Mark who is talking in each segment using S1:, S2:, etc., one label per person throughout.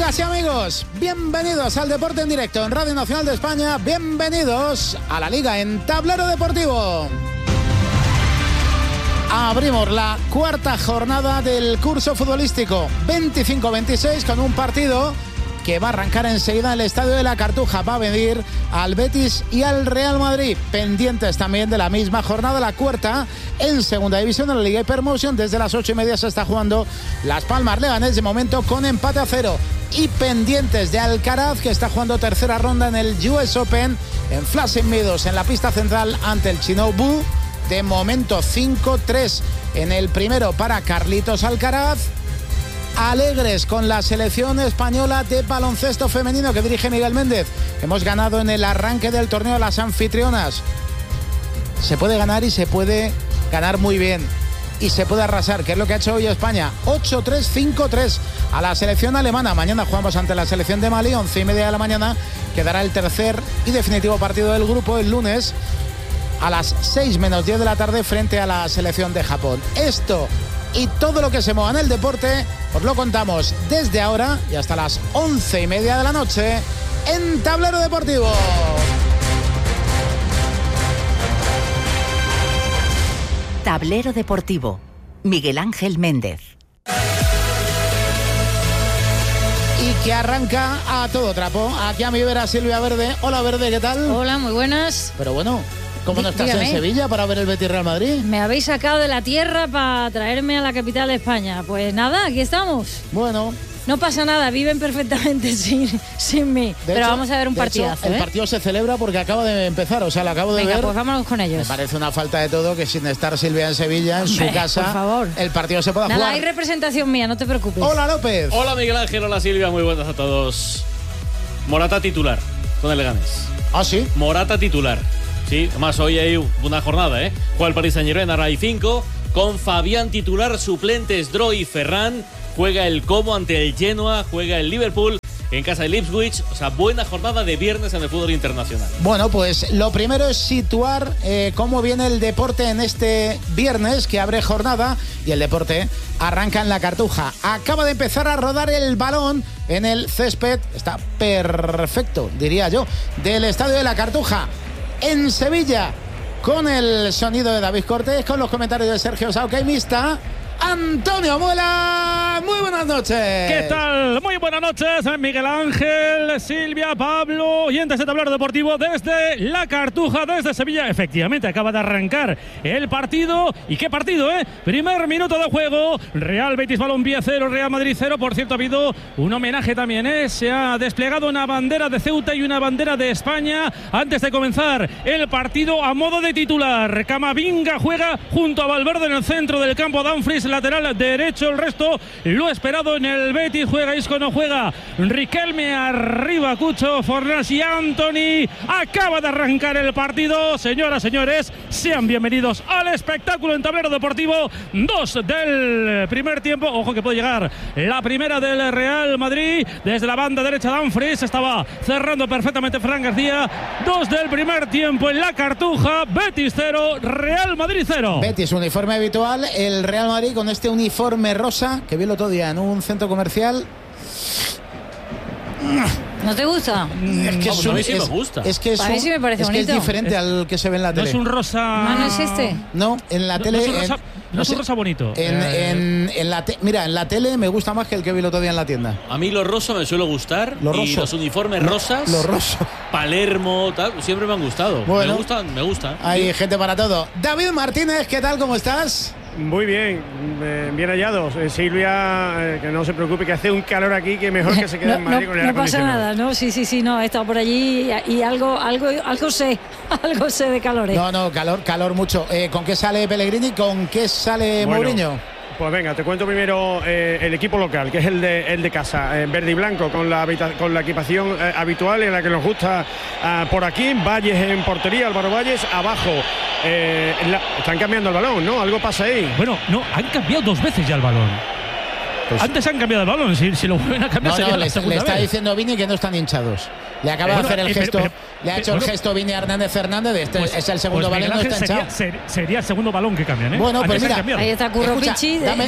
S1: Amigas y amigos, bienvenidos al Deporte en Directo en Radio Nacional de España, bienvenidos a la Liga en Tablero Deportivo. Abrimos la cuarta jornada del curso futbolístico 25-26 con un partido que va a arrancar enseguida en el Estadio de la Cartuja. Va a venir al Betis y al Real Madrid, pendientes también de la misma jornada, la cuarta en segunda división de la Liga Hypermotion. Desde las 8:30 se está jugando Las Palmas Leganés, de momento con empate a 0. Y pendientes de Alcaraz, que está jugando tercera ronda en el US Open en Flushing Meadows, en la pista central ante el Shinobu. De momento 5-3 en el primero para Carlitos Alcaraz. Alegres con la selección española de baloncesto femenino que dirige Miguel Méndez. Hemos ganado en el arranque del torneo a las anfitrionas. Se puede ganar y se puede ganar muy bien. Y se puede arrasar, que es lo que ha hecho hoy España. 8-3, 5-3 a la selección alemana. Mañana jugamos ante la selección de Mali, 11:30 de la mañana. Quedará el tercer y definitivo partido del grupo el lunes a las 6 menos 10 de la tarde frente a la selección de Japón. Esto y todo lo que se mueva en el deporte os lo contamos desde ahora y hasta las 11:30 de la noche en Tablero Deportivo.
S2: Tablero Deportivo, Miguel Ángel Méndez.
S1: Y que arranca a todo trapo. Aquí a mi vera Silvia Verde. Hola Verde, ¿qué tal?
S3: Hola, muy buenas.
S1: Pero bueno, ¿cómo no estás
S3: Dígame.
S1: en Sevilla para ver el Betis Real Madrid?
S3: Me habéis sacado de la tierra para traerme a la capital de España. Pues nada, aquí estamos.
S1: Bueno,
S3: No pasa nada, viven perfectamente sin mí. Pero
S1: hecho,
S3: vamos a ver un
S1: de hecho,
S3: partidazo,
S1: el partido se celebra porque acaba de empezar, o sea, lo acabo de
S3: Venga,
S1: ver.
S3: pues vámonos con ellos.
S1: Me parece una falta de todo que sin estar Silvia en Sevilla, en
S3: Hombre,
S1: su casa,
S3: por favor.
S1: el partido se pueda
S3: Nada,
S1: jugar.
S3: hay representación mía, no te preocupes.
S1: Hola López.
S4: Hola Miguel Ángel, hola Silvia, muy buenas a todos. Morata titular con el Leganés.
S1: Ah, sí.
S4: Morata titular. Sí, además hoy hay una jornada, ¿eh? Juega el Paris Saint-Germain, ahora hay 5. Con Fabián titular, suplentes Droy y Ferran. Juega el Como ante el Genoa, juega el Liverpool en casa del Ipswich. O sea, buena jornada de viernes en el fútbol internacional.
S1: Bueno, pues lo primero es situar cómo viene el deporte en este viernes que abre jornada y el deporte arranca en la Cartuja. Acaba de empezar a rodar el balón en el césped, está perfecto, diría yo, del estadio de la Cartuja en Sevilla, con el sonido de David Cortés, con los comentarios de Sergio Sauqueimista. Antonio Muela, muy buenas noches.
S5: ¿Qué tal? Muy buenas noches, Miguel Ángel, Silvia, Pablo, oyentes de Tablero Deportivo desde la Cartuja, desde Sevilla. Efectivamente, acaba de arrancar el partido. ¿Y qué partido, eh? Primer minuto de juego, Real Betis Balompié 0, Real Madrid 0. Por cierto, ha habido un homenaje también, ¿eh? Se ha desplegado una bandera de Ceuta y una bandera de España antes de comenzar el partido a modo de titular. Camavinga juega junto a Valverde en el centro del campo, Dumfries lateral derecho, el resto lo esperado en el Betis. Juega Isco, no juega Riquelme, arriba Cucho, Forlás y Anthony. Acaba de arrancar el partido. Señoras, señores, sean bienvenidos al espectáculo en Tablero Deportivo. 2 del primer tiempo. Ojo que puede llegar la primera del Real Madrid. Desde la banda derecha Dumfries estaba cerrando perfectamente Fran García. 2 del primer tiempo en la Cartuja. Betis 0, Real Madrid 0.
S1: Betis, uniforme habitual. El Real Madrid con este uniforme rosa que vi el otro día en un centro comercial.
S3: ¿No te gusta?
S1: Es que
S4: Vamos, a mí sí me gusta.
S1: Es que es,
S3: A mí sí me parece
S1: es que es
S3: bonito.
S1: diferente al que se ve en la
S5: No
S1: tele.
S5: es un rosa.
S3: ¿No es este?
S1: No, en la tele.
S5: No es un rosa, no es un
S1: sé,
S5: rosa bonito.
S1: en la mira, en la tele me gusta más que el que vi el otro día en la tienda.
S4: A mí lo rosa me suele gustar.
S1: Lo
S4: y
S1: roso.
S4: los uniformes rosas,
S1: Lo roso.
S4: Palermo, tal, siempre me han gustado.
S1: Bueno.
S4: Me gustan.
S1: Hay gente para todo. David Martínez, ¿qué tal? ¿Cómo estás?
S6: Muy bien, bien hallados. Silvia, que no se preocupe, que hace un calor aquí que mejor que se quede en Madrid con el
S3: no
S6: aire
S3: pasa
S6: acondicionado.
S3: nada, ¿no? Sí, no, he estado por allí y algo sé, algo sé de calores.
S1: No, calor mucho. ¿Con qué sale Pellegrini? ¿Con qué sale
S6: Bueno,
S1: Mourinho?
S6: Pues venga, te cuento primero el equipo local, que es el de casa, verde y blanco, con la equipación habitual en la que nos gusta por aquí. Valles en portería, Álvaro Valles, abajo. Están cambiando el balón, ¿no? Algo pasa ahí.
S5: Bueno, no, han cambiado 2 veces ya el balón.
S1: Pues,
S5: antes han cambiado el balón, si lo vuelven a cambiar sería la segunda
S1: le está
S5: vez.
S1: diciendo Vini que no están hinchados. Le acaba de hacer el gesto, le ha hecho el gesto Vini Hernández Fernández. Es el segundo balón, no está hinchado.
S5: Sería el segundo balón que cambian, ¿eh?
S1: Bueno, pues mira,
S3: ahí está Curro Pichi.
S1: Dame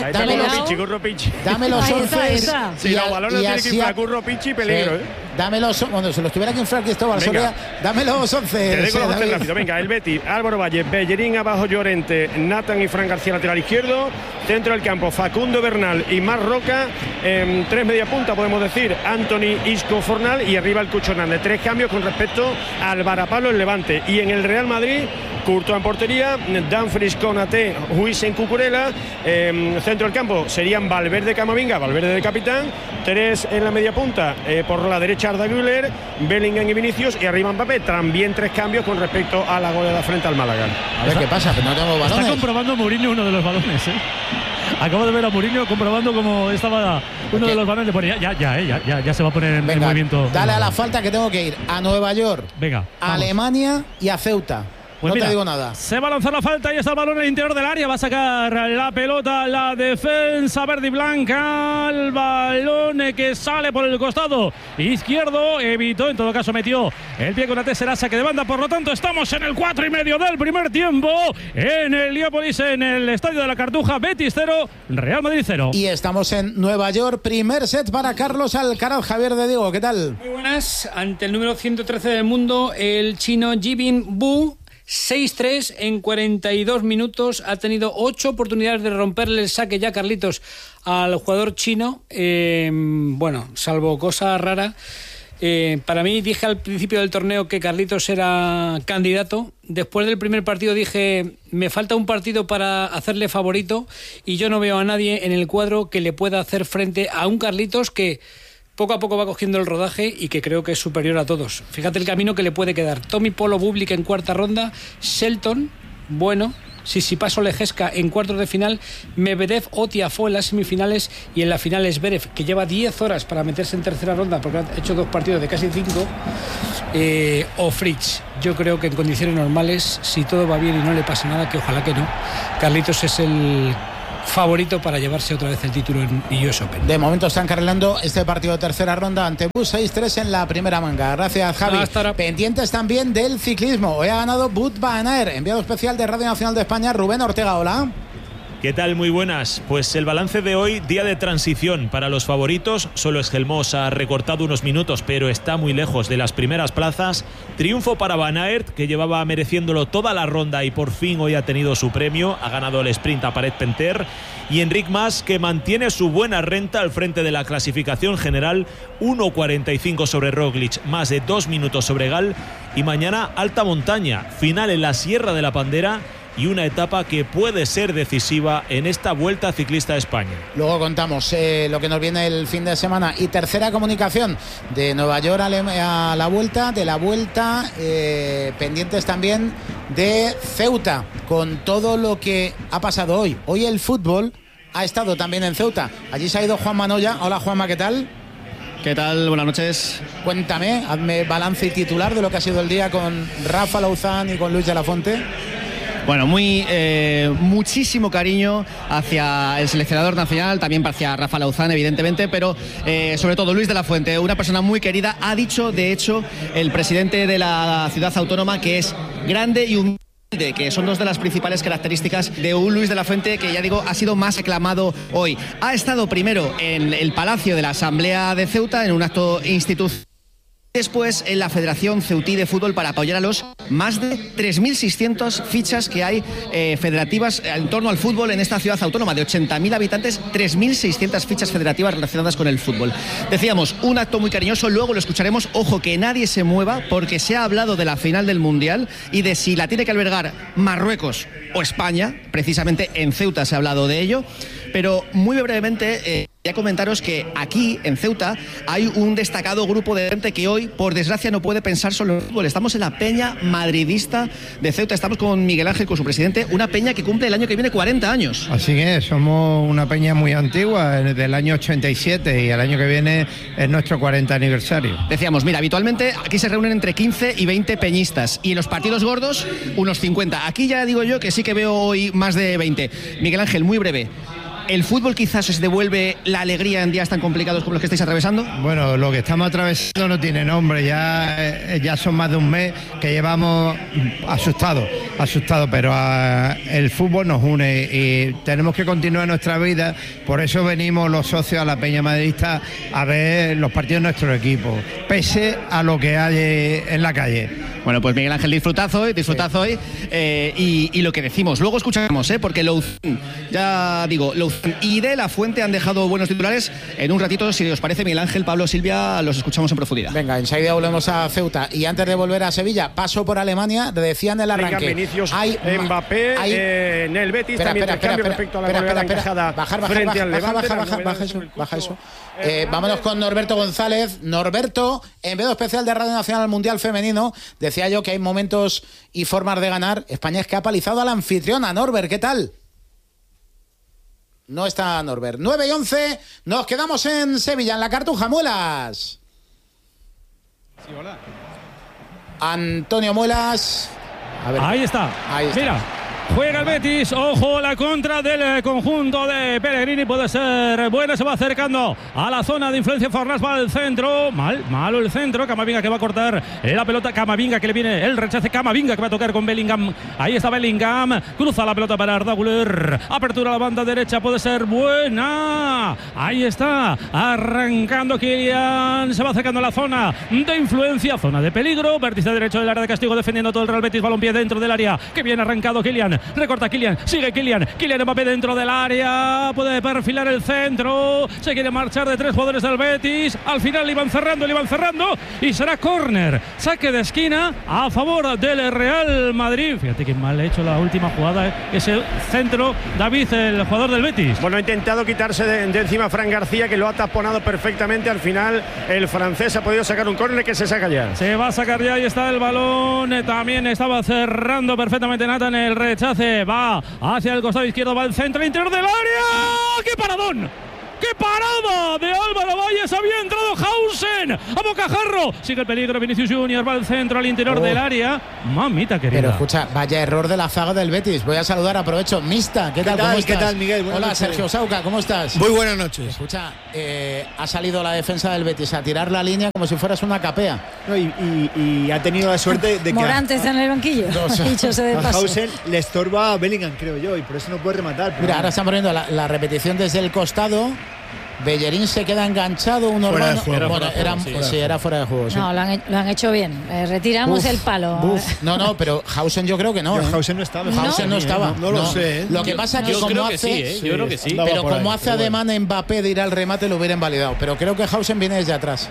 S1: los 11.
S6: Si los balones tienen que inflar Curro Pichi, peligro, ¿eh?
S1: Dame los, bueno, si los tuviera que inflar Cristóbal Soria, dame los 11.
S6: Te dejo los 11 rápido. Venga, el Betis, Álvaro Valle, Bellerín abajo, Llorente, Nathan y Fran García lateral izquierdo, centro del campo, Facundo Bernal y Mar Roca, tres media punta podemos decir, Anthony, Isco, Fornal y arriba el Cucho Hernández. 3 cambios con respecto al Varapalo en Levante. Y en el Real Madrid, Courtois en portería, Dumfries, Konaté, Huijsen, Cucurella, centro del campo serían Valverde, Camavinga, Valverde de capitán, 3 en la media punta, por la derecha Arda Güler, Bellingham y Vinicius, y arriba Mbappé. También 3 cambios con respecto a la goleada frente al Málaga.
S1: A ver qué pasa, que no tengo balones.
S5: Está comprobando Mourinho uno de los balones, ¿eh? Acabo de ver a Mourinho comprobando cómo estaba uno de los balones. Ya se va a poner en movimiento.
S1: Dale a la falta que tengo que ir a Nueva York,
S5: venga,
S1: a Alemania y a Ceuta.
S5: Pues
S1: no
S5: mira,
S1: te digo nada.
S5: Se va a lanzar la falta y está el balón en el interior del área. Va a sacar la pelota la defensa verde y blanca. El balón que sale por el costado izquierdo. Evitó, en todo caso metió el pie con la tercera, saque de banda. Por lo tanto, estamos en el 4:30 del primer tiempo. En el Heliópolis, en el Estadio de la Cartuja. Betis 0, Real Madrid 0.
S1: Y estamos en Nueva York. Primer set para Carlos Alcaraz. Javier de Diego, ¿qué tal?
S7: Muy buenas. Ante el número 113 del mundo, el chino Jibin Bu. 6-3 en 42 minutos. Ha tenido 8 oportunidades de romperle el saque ya, Carlitos, al jugador chino. Bueno, salvo cosa rara. Para mí, dije al principio del torneo que Carlitos era candidato. Después del primer partido dije, me falta un partido para hacerle favorito, y yo no veo a nadie en el cuadro que le pueda hacer frente a un Carlitos que poco a poco va cogiendo el rodaje y que creo que es superior a todos. Fíjate el camino que le puede quedar. Tommy Polo Bublik en cuarta ronda, Shelton, bueno, Tsitsipas Olejeska en cuartos de final, Medvedev o Tiafoe en las semifinales, y en la final Zverev, que lleva 10 horas para meterse en tercera ronda porque ha hecho 2 partidos de casi 5, o Fritz. Yo creo que en condiciones normales, si todo va bien y no le pasa nada, que ojalá que no, Carlitos es el favorito para llevarse otra vez el título en US Open.
S1: De momento están carrilando este partido de tercera ronda ante Bus 6-3 en la primera manga. Gracias, Javi. Pendientes también del ciclismo. Hoy ha ganado Wout van Aert. Enviado especial de Radio Nacional de España, Rubén Ortega. Hola.
S8: ¿Qué tal? Muy buenas. Pues el balance de hoy, día de transición para los favoritos. Solo Esgelmós ha recortado unos minutos, pero está muy lejos de las primeras plazas. Triunfo para Van Aert, que llevaba mereciéndolo toda la ronda y por fin hoy ha tenido su premio. Ha ganado el sprint a Paret-Penter. Y Enric Mas, que mantiene su buena renta al frente de la clasificación general. 1.45 sobre Roglic, más de 2 minutos sobre Gal. Y mañana alta montaña, final en la Sierra de la Pandera, y una etapa que puede ser decisiva en esta Vuelta Ciclista a España.
S1: Luego contamos lo que nos viene el fin de semana. Y tercera comunicación de Nueva York a la Vuelta, de la Vuelta, pendientes también de Ceuta, con todo lo que ha pasado hoy. Hoy el fútbol ha estado también en Ceuta. Allí se ha ido Juan Manoya. Hola, Juanma, ¿qué tal?
S9: ¿Qué tal? Buenas noches.
S1: Cuéntame, hazme balance y titular de lo que ha sido el día con Rafa Lauzán y con Luis de la Fuente.
S9: Bueno, muchísimo cariño hacia el seleccionador nacional, también hacia Rafa Lauzán, evidentemente, pero sobre todo Luis de la Fuente, una persona muy querida. Ha dicho, de hecho, el presidente de la ciudad autónoma, que es grande y humilde, que son 2 de las principales características de un Luis de la Fuente que, ya digo, ha sido más aclamado hoy. Ha estado primero en el Palacio de la Asamblea de Ceuta, en un acto institucional. Después en la Federación Ceutí de Fútbol para apoyar a los más de 3.600 fichas que hay federativas en torno al fútbol en esta ciudad autónoma de 80.000 habitantes, 3.600 fichas federativas relacionadas con el fútbol. Decíamos, un acto muy cariñoso, luego lo escucharemos. Ojo, que nadie se mueva porque se ha hablado de la final del Mundial y de si la tiene que albergar Marruecos o España. Precisamente en Ceuta se ha hablado de ello, pero muy brevemente ya comentaros que aquí en Ceuta hay un destacado grupo de gente que hoy, por desgracia, no puede pensar solo en el fútbol. Estamos en la Peña Madridista de Ceuta. Estamos con Miguel Ángel, con su presidente, una peña que cumple el año que viene 40 años.
S10: Así es, somos una peña muy antigua, del año 87, y el año que viene es nuestro 40 aniversario.
S9: Decíamos, mira, habitualmente aquí se reúnen entre 15 y 20 peñistas, y en los partidos gordos unos 50. Aquí ya digo yo que sí que veo hoy más de 20. Miguel Ángel, muy breve. ¿el fútbol quizás os devuelve la alegría en días tan complicados como los que estáis atravesando?
S10: Bueno, lo que estamos atravesando no tiene nombre, ya son más de un mes que llevamos asustados, pero el fútbol nos une y tenemos que continuar nuestra vida, por eso venimos los socios a la Peña Madridista a ver los partidos de nuestro equipo, pese a lo que hay en la calle.
S9: Bueno, pues Miguel Ángel, disfrutad hoy y lo que decimos, luego escuchamos, porque Louzán y De La Fuente han dejado buenos titulares. En un ratito, si os parece, Miguel Ángel, Pablo, Silvia, los escuchamos en profundidad.
S1: Venga, enseguida volvemos a Ceuta y antes de volver a Sevilla, paso por Alemania, decían el arranque.
S6: Venga, Vinicius, Mbappé, en el Betis, también cambio respecto a la goleada encajada frente al Levante.
S1: Baja eso. Vámonos con Norberto González. Norberto, enviado especial de Radio Nacional al Mundial Femenino, decía yo que hay momentos y formas de ganar. España es que ha palizado a la anfitriona. Norbert, ¿qué tal? No está Norbert. 9:11, nos quedamos en Sevilla, en la Cartuja. Muelas.
S11: Sí, hola.
S1: Antonio Muelas.
S5: A ver, ahí está. Mira. Juega el Betis, ojo, la contra del conjunto de Pellegrini puede ser buena, se va acercando a la zona de influencia. Fornals va al centro, malo el centro. Camavinga que va a cortar la pelota, Camavinga que le viene el rechace, Camavinga que va a tocar con Bellingham, ahí está Bellingham, cruza la pelota para Arda Güler, apertura a la banda derecha, puede ser buena, ahí está, arrancando Kylian, se va acercando a la zona de influencia, zona de peligro, vértice derecho del área de castigo, defendiendo todo el Real Betis, balompié dentro del área, que bien arrancado Kylian. Recorta Kylian, sigue Kylian Mbappé dentro del área, puede perfilar el centro, se quiere marchar de tres jugadores del Betis, al final le iban cerrando y será córner, saque de esquina a favor del Real Madrid. Fíjate que mal hecho la última jugada, ese centro, David, el jugador del Betis.
S6: Bueno, ha intentado quitarse de encima a Fran García, que lo ha taponado perfectamente, al final el francés ha podido sacar un córner que se saca ya.
S5: Se va a sacar ya, ahí está el balón, también estaba cerrando perfectamente Nathan el rechazo. Va hacia el costado izquierdo, va al centro, al interior del área. ¡Qué paradón! ¡Qué parada de Álvaro Valles! Había entrado Hausen a bocajarro. Sigue el peligro, Vinicius Junior va al centro, al interior del área. Mamita querida.
S1: Pero escucha, vaya error de la zaga del Betis. Voy a saludar, aprovecho. Mista, ¿qué tal? ¿Cómo estás?
S11: ¿Qué tal, Miguel?
S1: Hola,
S11: noches.
S1: Sergio Sauca, ¿cómo estás?
S11: Muy buenas noches.
S1: Escucha, ha salido la defensa del Betis a tirar la línea como si fueras una capea.
S11: No, y ha tenido la suerte de que
S3: Morante está en el banquillo. Dicho de paso.
S11: Hausen le estorba a Bellingham, creo yo, y por eso no puede rematar.
S1: Mira, ahora están poniendo la repetición desde el costado. Bellerín se queda enganchado, un
S11: fuera
S1: urbano. Era fuera de juego. Sí.
S3: No, lo han hecho bien. Retiramos el palo.
S1: No, pero Hausen yo creo que no.
S11: Hausen no estaba.
S1: Hausen no estaba.
S11: No lo sé.
S1: Lo que pasa es que como hace.
S4: Yo creo que sí.
S1: Pero como hace ademán Mbappé de ir al remate, lo hubiera invalidado. Pero creo que Hausen viene desde atrás.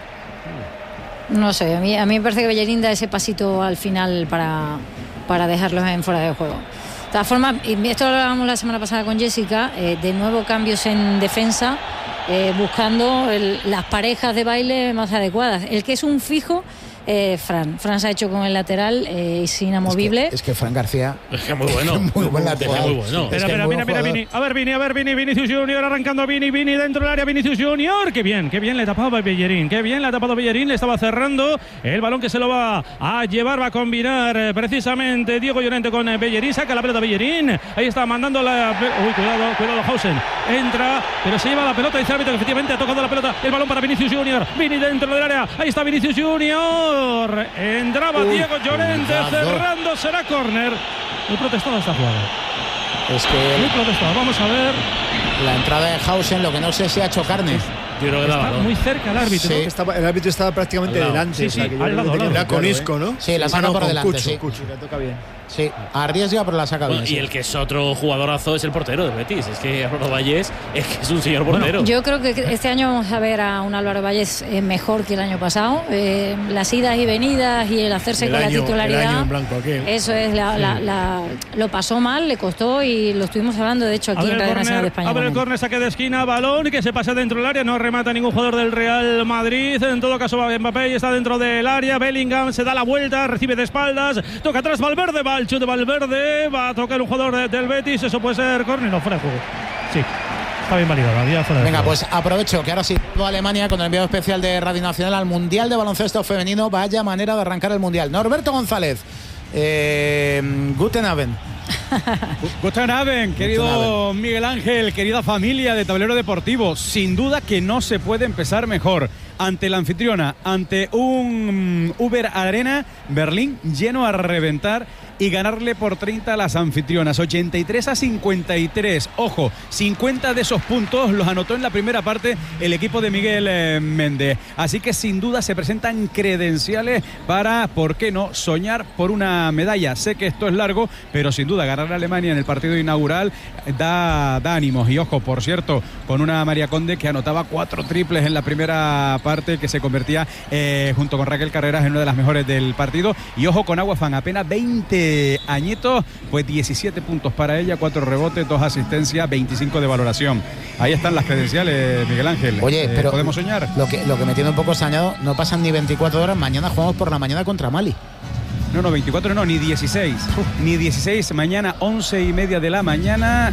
S3: No sé, a mí me parece que Bellerín da ese pasito al final para dejarlos en fuera de juego. De todas formas, y esto lo hablábamos la semana pasada con Jessica, de nuevo cambios en defensa, buscando las parejas de baile más adecuadas. El que es un fijo, Fran se ha hecho con el lateral, es inamovible.
S1: Es que Fran García
S4: es que muy bueno.
S1: Muy buen lateral.
S4: Muy bueno.
S5: Mira, Vini. A ver, Vini, Vinicius Junior arrancando, Vini dentro del área, Vinicius Junior. Qué bien le tapaba Bellerín. Le estaba cerrando el balón que se lo va a llevar, va a combinar precisamente Diego Llorente con Bellerín. Saca la pelota Bellerín. Ahí está mandando la. Uy, cuidado, Hausen. Entra, pero se lleva la pelota. Dice el árbitro que efectivamente ha tocado la pelota. El balón para Vinicius Junior. Vini dentro del área. Ahí está Vinicius Junior. Entraba Diego Llorente cerrando, será córner. Muy protestado esta jugada.
S1: Es que
S5: muy protestado. Vamos a ver
S1: la entrada de Hausen, lo que no sé si ha hecho carne.
S4: Yo creo que
S5: está muy cerca el árbitro.
S11: Sí. El árbitro estaba prácticamente delante.
S5: Sí, al lado.
S11: Era con Isco, ¿no?
S1: Sí, la saca por delante.
S11: Cucho, le toca bien.
S1: Sí, arriesga pero la saca bien.
S4: Y el que es otro jugadorazo es el portero de Betis. Es que Álvaro Valles es un señor portero.
S3: Yo creo que este año vamos a ver a un Álvaro Valles mejor que el año pasado. Las idas y venidas y el hacerse con la titularidad.
S11: El año en blanco aquel.
S3: Eso es, lo pasó mal, le costó y lo estuvimos hablando de hecho aquí en Radio Nacional de España.
S5: Abre el córner, saque de esquina, balón que se pasa dentro del área, no remata ningún jugador del Real Madrid. En todo caso va Mbappé y está dentro del área. Bellingham se da la vuelta, recibe de espaldas, toca atrás Valverde, va el chute de Valverde. Va a tocar un jugador del Betis, eso puede ser córner, no, fuera de juego. Sí, está bien validado.
S1: Venga, pues aprovecho que ahora sí va Alemania con el enviado especial de Radio Nacional al Mundial de Baloncesto Femenino. Vaya manera de arrancar el Mundial. Norberto González, Guten Abend.
S12: Guten Abend, querido Miguel Ángel, querida familia de Tablero Deportivo. Sin duda que no se puede empezar mejor. Ante la anfitriona, ante un Uber Arena Berlín lleno a reventar y ganarle por 30 a las anfitrionas, 83-53. Ojo, 50 de esos puntos los anotó en la primera parte el equipo de Miguel Méndez. Así que sin duda se presentan credenciales para, ¿por qué no?, soñar por una medalla. Sé que esto es largo, pero sin duda ganar a Alemania en el partido inaugural da ánimos. Y ojo, por cierto, con una María Conde que anotaba 4 triples en la primera parte, que se convertía junto con Raquel Carreras en una de las mejores del partido. Y ojo con Aguafan, apenas 20 añitos, pues 17 puntos para ella, 4 rebotes, 2 asistencias, 25 de valoración. Ahí están las credenciales, Miguel Ángel.
S1: Oye, pero
S12: ¿podemos soñar?
S1: Lo que me tiene un poco extrañado, no pasan ni 24 horas, mañana jugamos por la mañana contra Mali.
S12: No, 24 no, ni 16. Ni 16, mañana 11:30 de la mañana,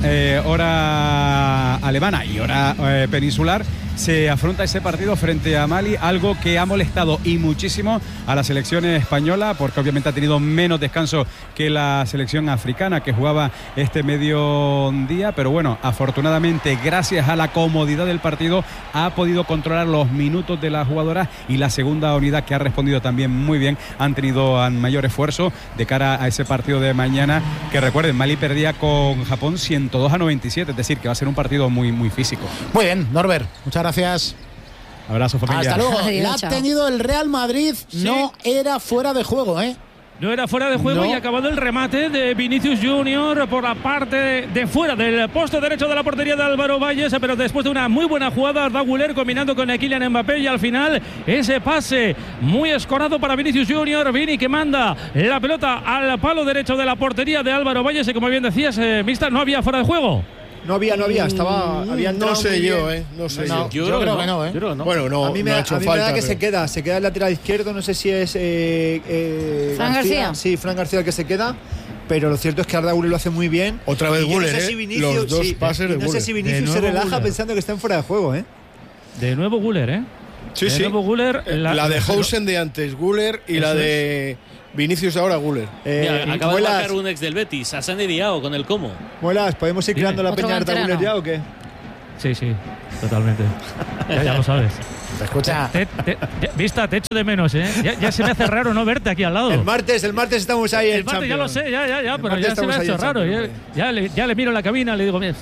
S12: hora alemana y hora peninsular. Se afronta ese partido frente a Mali, algo que ha molestado y muchísimo a la selección española, porque obviamente ha tenido menos descanso que la selección africana, que jugaba este mediodía, pero bueno, afortunadamente, gracias a la comodidad del partido, ha podido controlar los minutos de las jugadoras, y la segunda unidad, que ha respondido también muy bien, han tenido mayor esfuerzo de cara a ese partido de mañana, que recuerden, Mali perdía con Japón 102-97, es decir, que va a ser un partido muy, muy físico.
S1: Muy bien, Norbert, muchas gracias.
S12: Abrazo, familia.
S1: Hasta luego.
S3: Adiós,
S1: La ha
S3: chao.
S1: tenido el Real Madrid,
S5: Sí.
S1: no era fuera de juego, ¿eh?
S5: No era fuera de juego,
S1: No.
S5: y acabado el remate de Vinicius Junior por la parte de fuera del poste derecho de la portería de Álvaro Valles, pero después de una muy buena jugada, Arda Güler combinando con Kylian Mbappé, y al final ese pase muy escorado para Vinicius Junior. Vini que manda la pelota al palo derecho de la portería de Álvaro Valles, y como bien decías, Mister, no había fuera de juego.
S11: No había, había entrado
S13: No sé
S11: muy
S13: yo,
S11: bien.
S13: no sé
S1: No,
S13: yo.
S1: yo creo que no, ¿eh?
S4: Yo creo que no.
S13: Bueno, no,
S11: A mí me,
S13: no ha
S11: a
S13: hecho
S11: mí me
S13: falta.
S11: da que
S13: pero-
S11: se queda el lateral izquierdo, no sé si es
S3: Fran García.
S11: Sí, Fran García el que se queda, pero lo cierto es que Arda Güler lo hace muy bien.
S13: Otra vez
S11: Y yo
S13: Güler,
S11: no sé si Vinicius,
S13: los dos
S11: sí,
S13: pases de
S11: no sé
S13: Güler.
S11: si
S5: De
S11: Vinicius se
S5: nuevo
S11: relaja
S5: Güler.
S11: pensando que está en fuera de juego, ¿eh?
S5: De nuevo Güler, ¿eh?
S13: Sí,
S5: de
S13: sí.
S5: nuevo Güler.
S13: La de Housen de antes, Güler, y la
S5: Eso
S13: de Vinicius ahora, Güler.
S4: Mira, acaba de
S11: Muelas,
S4: marcar un ex del Betis, Hassan Diao, con el Como.
S11: Muelas, ¿podemos ir
S5: Dime.
S11: creando la
S3: Otro
S11: peña de Arda
S3: canterano.
S11: Güler ya o qué?
S5: Sí, totalmente. Ya lo sabes.
S1: Te escucha.
S5: Vista, te echo de menos, ¿eh? Ya se me hace raro no verte aquí al lado.
S11: El martes estamos ahí en
S5: El martes ya lo sé, ya,
S11: El
S5: pero
S11: martes
S5: ya se me
S11: estamos
S5: ha
S11: ahí
S5: hecho
S11: en
S5: raro.
S11: Champions,
S5: Ya le miro en la cabina, le digo, mira.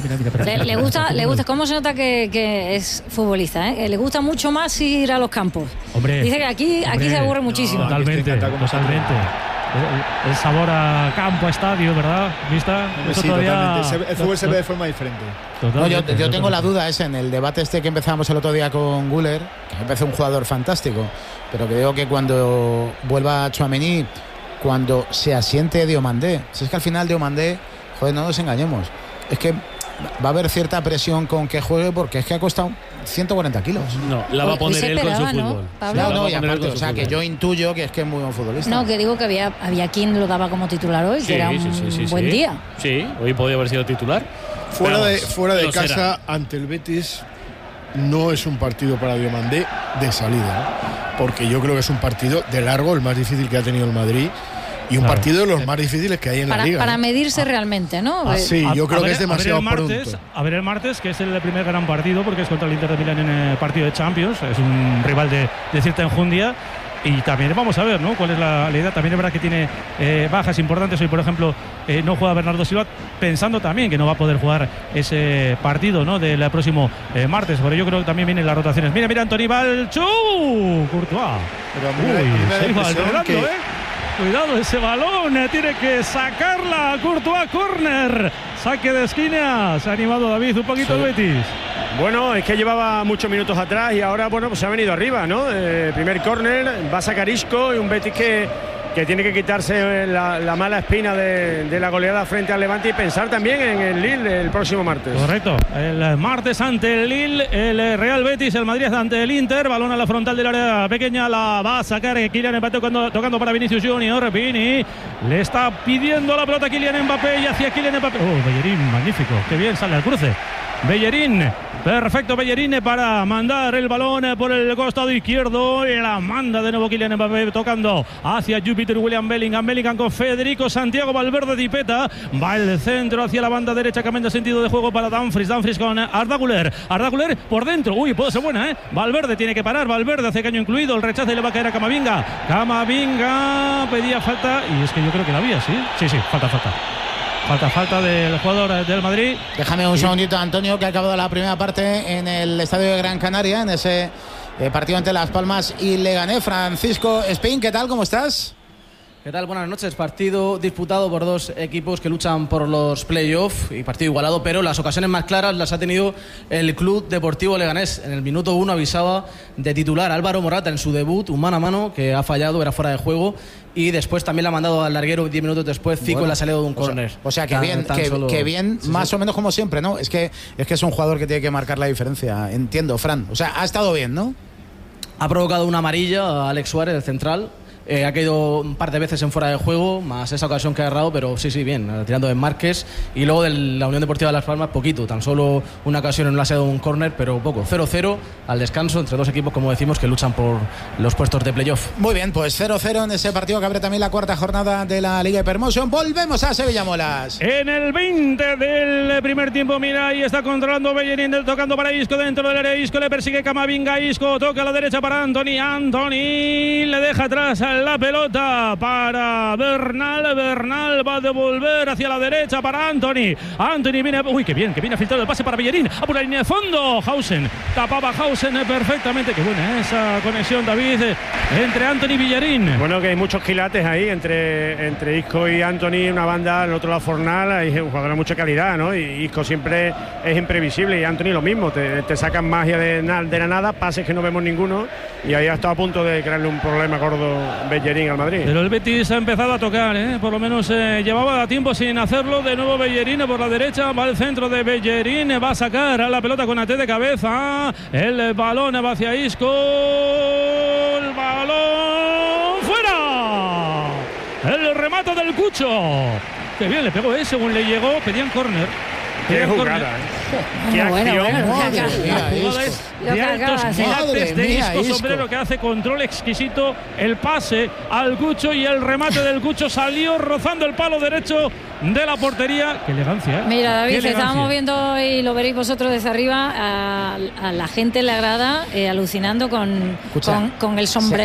S3: Le gusta, ¿cómo se nota que es futbolista? ¿eh? Le gusta mucho más ir a los campos.
S5: Hombre,
S3: Dice que aquí se aburre muchísimo.
S5: Totalmente. El sabor a campo, a estadio, ¿verdad? ¿Vista?
S11: Sí, totalmente. El fútbol se ve de forma diferente.
S1: No, yo tengo la duda esa en el debate este que empezamos el otro día con Güler, que me parece un jugador fantástico, pero que digo que cuando vuelva Tchouaméni, cuando se asiente Diomandé, si es que al final Diomandé, joder, no nos engañemos, es que va a haber cierta presión con que juegue, porque es que ha costado 140 kilos.
S4: No, la va a poner él con su fútbol.
S3: Pablo?
S1: No, y aparte, o sea, que yo intuyo que es que es muy buen futbolista.
S3: No, que digo que había quien lo daba como titular hoy, que era un buen día.
S4: Sí, hoy podía haber sido titular.
S13: Fuera de
S4: lo
S13: casa,
S4: será.
S13: ante el Betis, no es un partido para Diomandé de salida, ¿no? Porque yo creo que es un partido de largo, el más difícil que ha tenido el Madrid, y un partido de los más difíciles que hay en la liga.
S3: Para
S13: ¿no?
S3: medirse realmente, ¿no?
S13: Sí, yo creo que es demasiado pronto.
S5: A ver el martes, que es el primer gran partido, porque es contra el Inter de Milán en el partido de Champions. Es un rival de cierta enjundia. Y también vamos a ver, ¿no?, cuál es la idea. También es verdad que tiene bajas importantes. Hoy, por ejemplo, no juega Bernardo Silva, pensando también que no va a poder jugar ese partido, ¿no?, del próximo martes. Pero yo creo que también vienen las rotaciones. Mira, Antoni Balchú, Courtois. Se iba alterando, ¿eh? Cuidado ese balón, tiene que sacarla Courtois, córner, saque de esquina. Se ha animado David un poquito el Betis.
S6: Bueno, es que llevaba muchos minutos atrás y ahora, bueno, pues se ha venido arriba, ¿no? Primer córner, va a sacar Isco, y un Betis que tiene que quitarse la mala espina de la goleada frente al Levante y pensar también en el Lille el próximo martes.
S5: Correcto, el martes ante el Lille, el Real Betis, el Madrid ante el Inter. Balón a la frontal del área pequeña, la va a sacar Kylian Mbappé tocando para Vinicius Junior. Vini le está pidiendo la pelota a Kylian Mbappé y hacia Kylian Mbappé. Bellerín, magnífico, qué bien sale al cruce. Bellerín Perfecto Bellerín para mandar el balón por el costado izquierdo y la manda de nuevo Kylian Mbappé tocando hacia Júpiter William Bellingham. Bellingham con Federico Santiago Valverde Dipeta. Va el centro hacia la banda derecha, cambiando sentido de juego para Dumfries. Dumfries con Arda Güler. Arda Güler por dentro. Uy, puede ser buena, ¿eh? Valverde tiene que parar. Valverde hace caño incluido. El rechazo y le va a caer a Camavinga. Camavinga pedía falta y es que yo creo que la había, ¿sí? Sí, falta del jugador del Madrid.
S1: Déjame un segundito, Antonio, que ha acabado la primera parte en el estadio de Gran Canaria, en ese partido entre Las Palmas y Leganés. Francisco Espín, ¿qué tal? ¿Cómo estás?
S14: ¿Qué tal? Buenas noches. Partido disputado por dos equipos que luchan por los playoffs y partido igualado, pero las ocasiones más claras las ha tenido el Club Deportivo Leganés. En el minuto 1 avisaba de titular Álvaro Morata en su debut, un mano a mano que ha fallado, era fuera de juego, y después también la ha mandado al larguero 10 minutos después, Zico, le ha salido de un córner.
S1: O sea, que bien, sí, más o menos como siempre, ¿no? Es que es un jugador que tiene que marcar la diferencia, entiendo, Fran. O sea, ha estado bien, ¿no?
S14: Ha provocado una amarilla a Alex Suárez, el central. Ha caído un par de veces en fuera de juego, más esa ocasión que ha agarrado, pero sí, bien, tirando de Márquez. Y luego de la Unión Deportiva de Las Palmas, poquito, tan solo una ocasión en un laseo de un córner, pero poco. 0-0 al descanso entre dos equipos, como decimos, que luchan por los puestos de playoff.
S1: Muy bien, pues 0-0 en ese partido que abre también la cuarta jornada de la Liga Hypermotion. Volvemos a Sevilla Molas.
S5: En el 20 del primer tiempo, mira, ahí está controlando Bellerín, tocando para Isco dentro del área. Isco le persigue Camavinga, Isco toca a la derecha para Anthony le deja atrás la pelota para Bernal. Bernal va a devolver hacia la derecha para Anthony viene, uy, que bien ha filtrado el pase para Bellerín, a por la línea de fondo. Hausen, tapaba Hausen perfectamente. Qué buena esa conexión, David, entre Anthony y Bellerín.
S6: Bueno, que hay muchos quilates ahí entre Isco y Anthony, una banda, el otro lado Fornal. Hay un jugador de mucha calidad, ¿no? Y Isco siempre es imprevisible y Anthony lo mismo, te sacan magia de la nada, pases que no vemos ninguno, y ahí ha estado a punto de crearle un problema gordo Bellerín al Madrid.
S5: Pero el Betis ha empezado a tocar, por lo menos llevaba tiempo sin hacerlo. De nuevo Bellerín por la derecha, va al centro de Bellerín, va a sacar a la pelota con AT de cabeza, el balón va hacia Isco, el balón fuera, el remate del Cucho, que bien le pegó, según le llegó, pedían córner.
S6: Qué jugada, qué
S5: acción. De altos quilates de Isco Sombrero, que hace control exquisito, el pase al Cucho y el remate del Cucho salió rozando el palo derecho de la portería. Qué elegancia,
S3: Mira, David, estábamos viendo y lo veréis vosotros desde arriba, a la gente le agrada, alucinando con el sombrero.